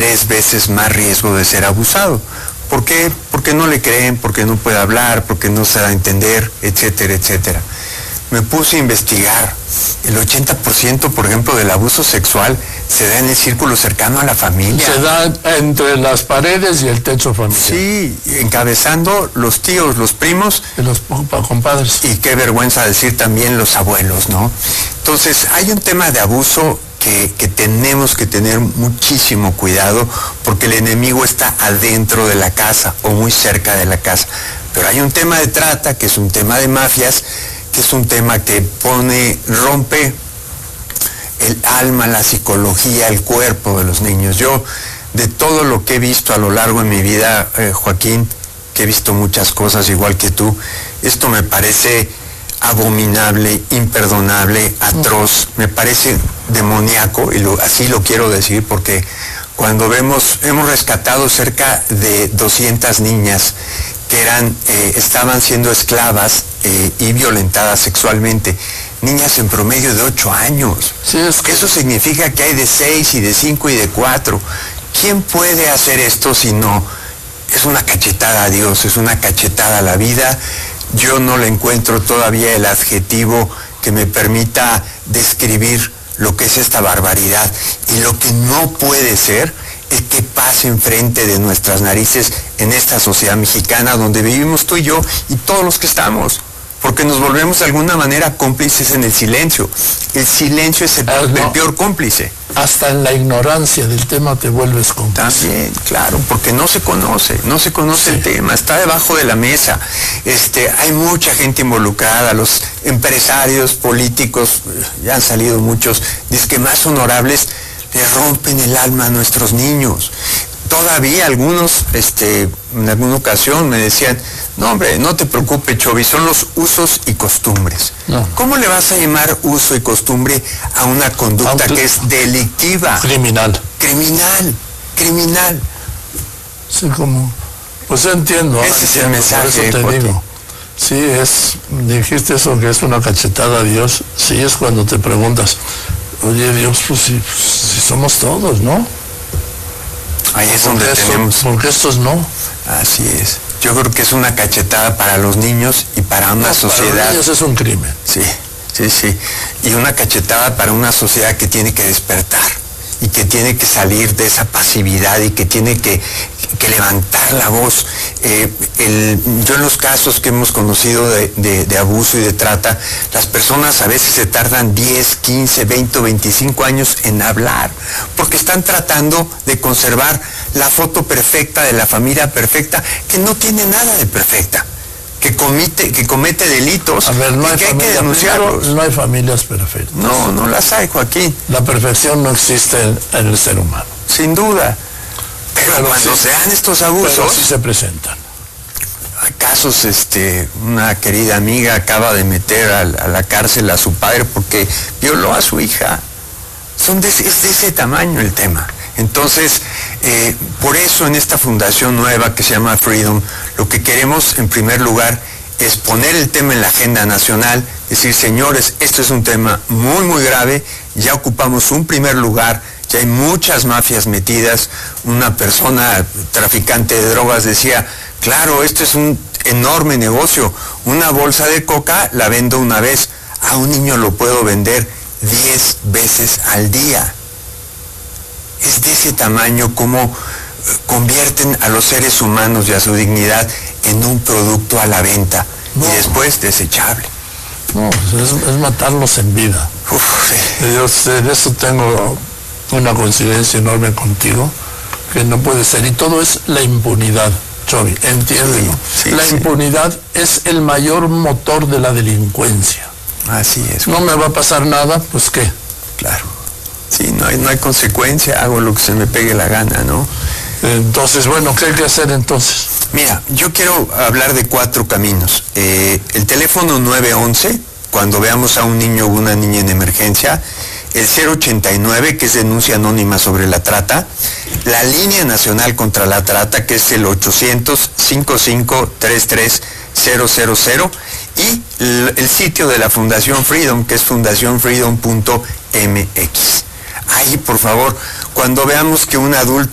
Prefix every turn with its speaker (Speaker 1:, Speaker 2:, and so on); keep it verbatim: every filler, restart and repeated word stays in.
Speaker 1: tres veces más riesgo de ser abusado. ¿Por qué? Porque no le creen, porque no puede hablar, porque no se da a entender, etcétera, etcétera. Me puse a investigar. El ochenta por ciento, por ejemplo, del abuso sexual se da en el círculo cercano a la familia.
Speaker 2: Se da entre las paredes y el techo familiar.
Speaker 1: Sí, encabezando los tíos, los primos.
Speaker 2: Y los compadres.
Speaker 1: Y qué vergüenza decir también los abuelos, ¿no? Entonces, hay un tema de abuso que, que tenemos que tener muchísimo cuidado, porque el enemigo está adentro de la casa o muy cerca de la casa. Pero hay un tema de trata, que es un tema de mafias, que es un tema que pone, rompe el alma, la psicología, el cuerpo de los niños. Yo, de todo lo que he visto a lo largo de mi vida, eh, Joaquín, que he visto muchas cosas igual que tú, esto me parece abominable, imperdonable, atroz, me parece demoníaco, y lo, así lo quiero decir, porque cuando vemos, hemos rescatado cerca de doscientas niñas que eran, eh, estaban siendo esclavas eh, y violentadas sexualmente, niñas en promedio de ocho años.
Speaker 2: Sí, es que...
Speaker 1: Eso significa que hay de seis y de cinco y de cuatro. ¿Quién puede hacer esto si no? Es una cachetada a Dios, es una cachetada a la vida. Yo no le encuentro todavía el adjetivo que me permita describir lo que es esta barbaridad. Y lo que no puede ser es que pase enfrente de nuestras narices en esta sociedad mexicana donde vivimos tú y yo y todos los que estamos. Porque nos volvemos de alguna manera cómplices en el silencio. El silencio es el,
Speaker 2: ah, no.
Speaker 1: el peor cómplice.
Speaker 2: Hasta en la ignorancia del tema te vuelves cómplice.
Speaker 1: También, claro, porque no se conoce, no se conoce sí. el tema, está debajo de la mesa. Este, hay mucha gente involucrada, los empresarios, políticos, ya han salido muchos, dizque más honorables, le rompen el alma a nuestros niños. Todavía algunos, este, en alguna ocasión me decían, no hombre, no te preocupes, Chovy, son los usos y costumbres. No. ¿Cómo le vas a llamar uso y costumbre a una conducta Aunque, que es delictiva?
Speaker 2: Criminal.
Speaker 1: Criminal, criminal.
Speaker 2: Sí, como, pues entiendo.
Speaker 1: Ese es
Speaker 2: entiendo,
Speaker 1: el mensaje,
Speaker 2: por eso te digo. Sí, es, dijiste eso, que es una cachetada a Dios. Sí, es cuando te preguntas, oye Dios, pues si, pues, si somos todos, ¿no?
Speaker 1: Ahí es donde
Speaker 2: esto,
Speaker 1: tenemos...
Speaker 2: Porque estos no.
Speaker 1: Así es. Yo creo que es una cachetada para los niños y para una
Speaker 2: no,
Speaker 1: sociedad...
Speaker 2: Para los niños es un crimen.
Speaker 1: Sí, sí, sí. Y una cachetada para una sociedad que tiene que despertar y que tiene que salir de esa pasividad y que tiene que, que levantar la voz. Eh, el, yo en los casos que hemos conocido de, de, de abuso y de trata, las personas a veces se tardan diez, quince, veinte o veinticinco años en hablar, porque están tratando de conservar la foto perfecta de la familia perfecta, que no tiene nada de perfecta, que comete, que comete delitos.
Speaker 2: A ver, no hay
Speaker 1: y que
Speaker 2: familia,
Speaker 1: hay que denunciarlos.
Speaker 2: No hay familias perfectas.
Speaker 1: No, no las hay, Joaquín.
Speaker 2: La perfección no existe en, en el ser humano.
Speaker 1: Sin duda. Pero, pero cuando sí, se dan estos abusos...
Speaker 2: Pero sí se presentan.
Speaker 1: Casos, este, una querida amiga acaba de meter a, a la cárcel a su padre porque violó a su hija. Son de, es de ese tamaño el tema. Entonces, eh, por eso en esta fundación nueva que se llama Freedom, lo que queremos en primer lugar es poner el tema en la agenda nacional, decir, señores, esto es un tema muy, muy grave, ya ocupamos un primer lugar, ya hay muchas mafias metidas. Una persona traficante de drogas decía, claro, esto es un enorme negocio, una bolsa de coca la vendo una vez, a un niño lo puedo vender diez veces al día. Es de ese tamaño como convierten a los seres humanos y a su dignidad en un producto a la venta no. y después desechable.
Speaker 2: No, es, es matarlos en vida.
Speaker 1: Uf, sí.
Speaker 2: Yo de eso tengo una coincidencia enorme contigo, que no puede ser. Y todo es la impunidad, Chovy, entiéndelo. Sí, sí, la sí. impunidad es el mayor motor de la delincuencia.
Speaker 1: Así es.
Speaker 2: No me va a pasar nada, pues ¿qué?
Speaker 1: Claro. Sí, no hay, no hay consecuencia, hago lo que se me pegue la gana, ¿no?
Speaker 2: Entonces, bueno, ¿qué hay que hacer entonces?
Speaker 1: Mira, yo quiero hablar de cuatro caminos. Eh, el teléfono nueve once, cuando veamos a un niño o una niña en emergencia, el cero ochenta y nueve, que es denuncia anónima sobre la trata, la línea nacional contra la trata, que es el ochocientos, cincuenta y cinco, treinta y tres, cero cero cero, y el, el sitio de la Fundación Freedom, que es fundación freedom punto m x. Ahí, por favor, cuando veamos que un adulto